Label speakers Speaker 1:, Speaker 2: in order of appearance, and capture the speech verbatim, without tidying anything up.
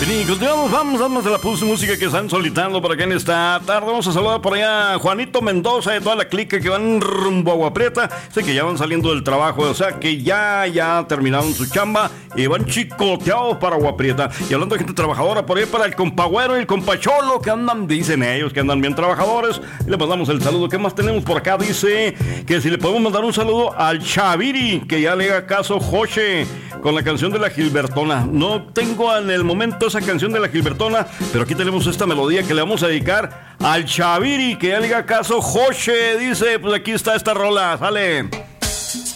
Speaker 1: Y continuamos, vamos, vamos a la puse música que están solicitando por acá en esta tarde. Vamos a saludar por allá a Juanito Mendoza de toda la clica que van rumbo a Agua Prieta. Sé que ya van saliendo del trabajo, o sea que ya, ya terminaron su chamba y van chicoteados para Agua Prieta. Y hablando de gente trabajadora, por ahí para el compagüero y el compacholo que andan, dicen ellos que andan bien trabajadores. Y le mandamos el saludo. ¿Qué más tenemos por acá? Dice que si le podemos mandar un saludo al Chaviri, que ya le haga caso Joche con la canción de la Gilbertona. No tengo en el momento esa canción de la Gilbertona, pero aquí tenemos esta melodía que le vamos a dedicar al Chaviri, que ya le haga caso Joche. Dice, pues aquí está esta rola, sale.